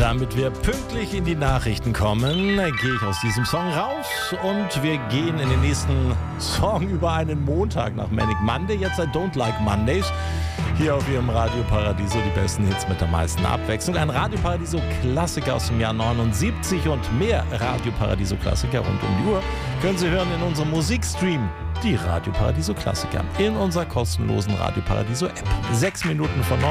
Damit wir pünktlich in die Nachrichten kommen, gehe ich aus diesem Song raus und wir gehen in den nächsten Song über einen Montag nach Manic Monday. Jetzt I Don't Like Mondays. Hier auf Ihrem Radio Paradiso die besten Hits mit der meisten Abwechslung. Ein Radio Paradiso Klassiker aus dem Jahr 79 und mehr Radio Paradiso Klassiker rund um die Uhr können Sie hören in unserem Musikstream. Die Radio Paradiso Klassiker in unserer kostenlosen Radio Paradiso App. 6 Minuten von 9.